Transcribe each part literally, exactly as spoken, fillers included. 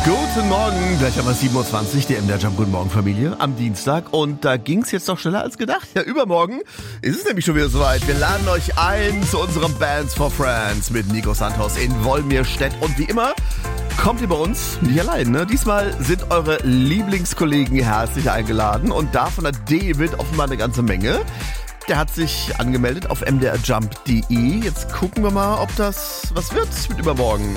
Guten Morgen, gleich haben wir sieben Uhr zwanzig, die M D R Jump Guten Morgen Familie am Dienstag und da ging's jetzt doch schneller als gedacht. Ja, übermorgen ist es nämlich schon wieder soweit. Wir laden euch ein zu unserem Bands for Friends mit Nico Santos in Wolmirstedt und wie immer kommt ihr bei uns nicht allein, ne? Diesmal sind eure Lieblingskollegen herzlich eingeladen und davon hat David offenbar eine ganze Menge. Der hat sich angemeldet auf m d r jump punkt d e. Jetzt gucken wir mal, ob das was wird mit übermorgen.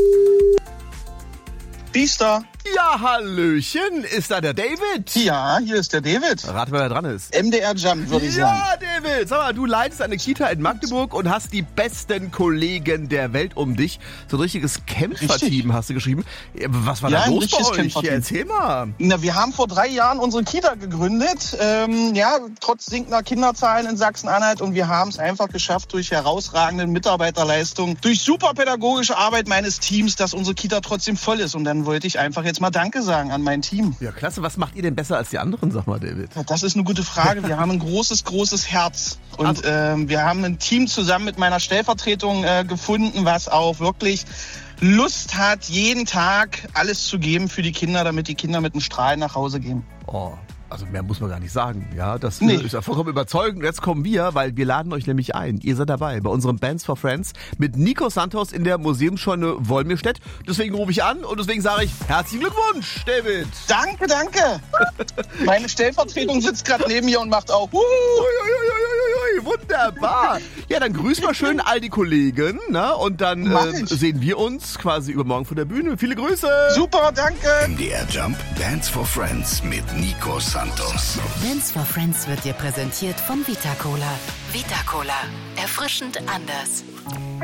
Biester. Ja, Hallöchen, ist da der David? Ja, hier ist der David. Rat mal, wer dran ist. M D R Jump, würde ich sagen. Ja, David, sag mal, du leitest eine Kita in Magdeburg und hast die besten Kollegen der Welt um dich. So ein richtiges Kämpferteam hast du geschrieben. Was war Ja, da ein los bei richtiges euch? Kämpferteam. Ja, erzähl mal. Na, wir haben vor drei Jahren unsere Kita gegründet. Ähm, ja, trotz sinkender Kinderzahlen in Sachsen-Anhalt. Und wir haben es einfach geschafft, durch herausragende Mitarbeiterleistung, durch super pädagogische Arbeit meines Teams, dass unsere Kita trotzdem voll ist. Und dann wollte ich einfach jetzt mal Danke sagen an mein Team. Ja, klasse. Was macht ihr denn besser als die anderen, sag mal, David? Ja, das ist eine gute Frage. Wir haben ein großes, großes Herz. Und ähm, wir haben ein Team zusammen mit meiner Stellvertretung äh, gefunden, was auch wirklich Lust hat, jeden Tag alles zu geben für die Kinder, damit die Kinder mit einem Strahlen nach Hause gehen. Oh, also mehr muss man gar nicht sagen. Ja, das Nee. ist ja vollkommen überzeugend. Jetzt kommen wir, weil wir laden euch nämlich ein. Ihr seid dabei bei unserem Bands for Friends mit Nico Santos in der Museumsscheune Wolmirstedt. Deswegen rufe ich an und deswegen sage ich herzlichen Glückwunsch, David. Danke, danke. Meine Stellvertretung sitzt gerade neben mir und macht auch. Huhu. Uiuiuiui, wunderbar. Ja, dann grüß mal schön all die Kollegen, ne? Und dann Mach äh, ich. sehen wir uns quasi übermorgen von der Bühne. Viele Grüße. Super, danke. M D R Jump Bands for Friends mit Nico Santos. Bands for Friends wird dir präsentiert von Vita Cola. Vita Cola. Erfrischend anders.